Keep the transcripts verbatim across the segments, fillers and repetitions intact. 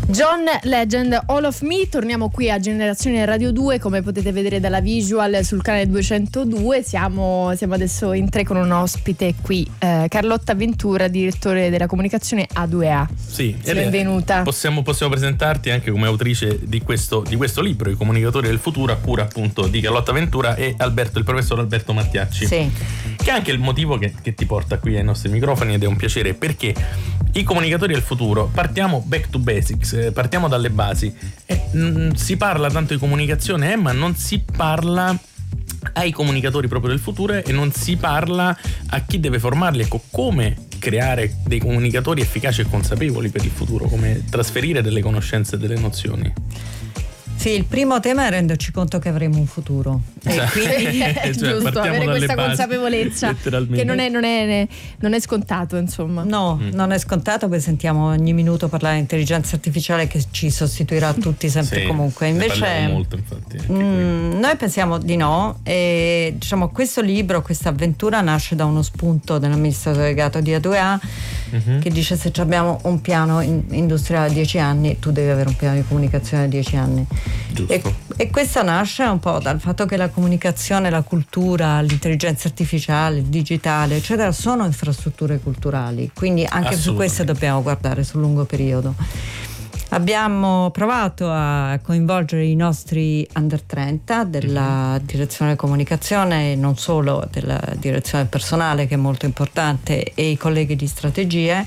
John Legend, All of Me. Torniamo qui a Generazione Radio due, come potete vedere dalla visual sul canale duecentodue. Siamo, siamo adesso in tre con un ospite qui, eh, Carlotta Ventura, direttore della comunicazione A due A. Sì, benvenuta. Possiamo, possiamo presentarti anche come autrice di questo, di questo libro, I comunicatori del futuro, a cura appunto di Carlotta Ventura e Alberto, il professor Alberto Mattiacci. Sì. Che è anche il motivo che, che ti porta qui ai nostri microfoni, ed è un piacere, perché i comunicatori del futuro, partiamo back to basics, eh, partiamo dalle basi. Eh, mh, si parla tanto di comunicazione, eh, ma non si parla ai comunicatori proprio del futuro e non si parla a chi deve formarli. Ecco, come creare dei comunicatori efficaci e consapevoli per il futuro, come trasferire delle conoscenze e delle nozioni. Sì, il primo tema è renderci conto che avremo un futuro. E quindi è cioè, giusto avere questa basi, consapevolezza che non è, non, è, non è scontato, insomma. No, mm. non è scontato, perché sentiamo ogni minuto parlare di intelligenza artificiale che ci sostituirà a tutti sempre sì, comunque. Invece molto, infatti, mh, noi pensiamo di no, e diciamo questo libro, questa avventura nasce da uno spunto dell'amministratore delegato di A due A, mm-hmm. che dice: se abbiamo un piano in, industriale a dieci anni, tu devi avere un piano di comunicazione a dieci anni. E, e questa nasce un po' dal fatto che la comunicazione, la cultura, l'intelligenza artificiale, il digitale, eccetera, sono infrastrutture culturali, quindi anche su queste dobbiamo guardare sul lungo periodo. Abbiamo provato a coinvolgere i nostri under trenta della mm-hmm. direzione comunicazione, e non solo della direzione personale, che è molto importante, e i colleghi di strategie.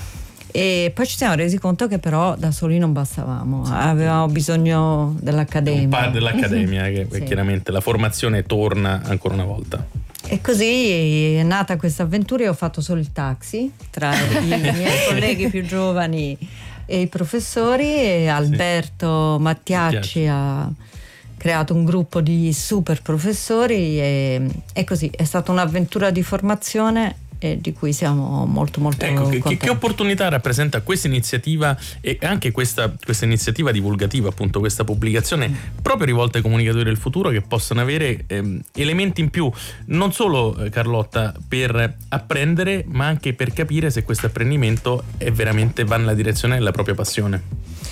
E poi ci siamo resi conto che però da soli non bastavamo, avevamo bisogno dell'accademia. Un po' dell'accademia, che sì. chiaramente la formazione torna ancora una volta. E così è nata questa avventura. Io ho fatto solo il taxi tra i miei colleghi più giovani e i professori, e Alberto sì. Mattiacci ha creato un gruppo di super professori, e, e così è stata un'avventura di formazione e di cui siamo molto molto ecco, contenti. Che, che opportunità rappresenta questa iniziativa, e anche questa, questa iniziativa divulgativa, appunto questa pubblicazione mm. proprio rivolta ai comunicatori del futuro, che possono avere ehm, elementi in più, non solo eh, Carlotta, per apprendere, ma anche per capire se questo apprendimento è veramente va nella direzione della propria passione.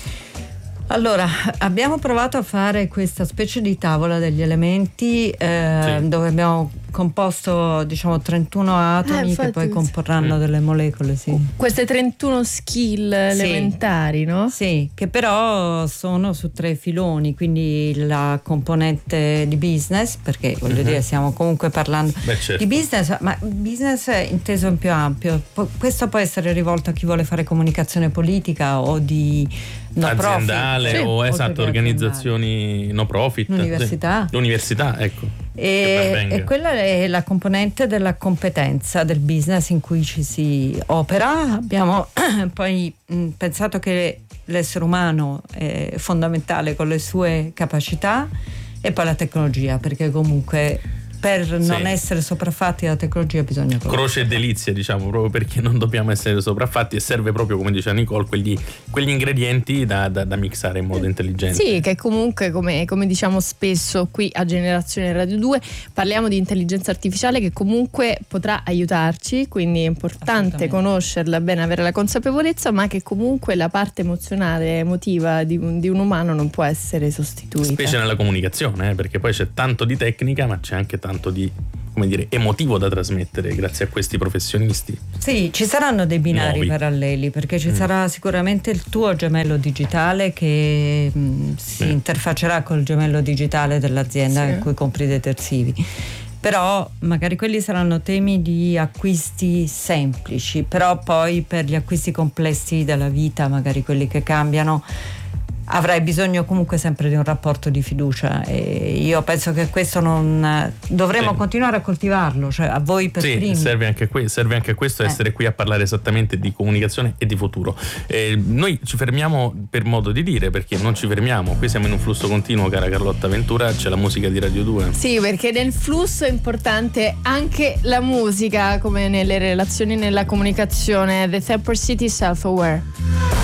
Allora, abbiamo provato a fare questa specie di tavola degli elementi eh, sì. dove abbiamo composto, diciamo, trentuno atomi eh, che poi comporranno sì. delle molecole, sì. Queste trentuno skill sì. elementari, no? Sì, che però sono su tre filoni, quindi la componente di business, perché voglio uh-huh. dire, stiamo comunque parlando Beh, certo. di business, ma business è inteso in più ampio. Questo può essere rivolto a chi vuole fare comunicazione politica o di no aziendale profit, o sì, esatto, organizzazioni no profit, l'università, sì. l'università, ecco. E, e quella è la componente della competenza del business in cui ci si opera. Abbiamo poi mh, pensato che l'essere umano è fondamentale con le sue capacità, e poi la tecnologia, perché comunque per sì. non essere sopraffatti dalla tecnologia bisogna proprio. Croce e delizia, diciamo, proprio perché non dobbiamo essere sopraffatti, e serve proprio, come diceva Nicole, quegli, quegli ingredienti da, da, da mixare in modo intelligente. Sì, che comunque, come, come diciamo spesso qui a Generazione Radio due, parliamo di intelligenza artificiale che comunque potrà aiutarci, quindi è importante conoscerla bene, avere la consapevolezza, ma che comunque la parte emozionale, emotiva di un, di un umano non può essere sostituita. Specie nella comunicazione, eh, perché poi c'è tanto di tecnica, ma c'è anche tanto tanto di, come dire, emotivo da trasmettere grazie a questi professionisti. Sì, ci saranno dei binari nuovi. paralleli, perché ci mm. sarà sicuramente il tuo gemello digitale che mh, si mm. interfaccerà col gemello digitale dell'azienda sì. in cui compri i detersivi. Però magari quelli saranno temi di acquisti semplici, però poi per gli acquisti complessi della vita, magari quelli che cambiano, avrai bisogno comunque sempre di un rapporto di fiducia, e io penso che questo non dovremo sì. continuare a coltivarlo, cioè a voi per sì, primi. Serve anche, que- serve anche questo, eh. essere qui a parlare esattamente di comunicazione e di futuro. Eh, noi ci fermiamo per modo di dire, perché non ci fermiamo, qui siamo in un flusso continuo, cara Carlotta Ventura, c'è la musica di Radio due. Sì, perché nel flusso è importante anche la musica, come nelle relazioni, nella comunicazione. The Third City Self-Aware.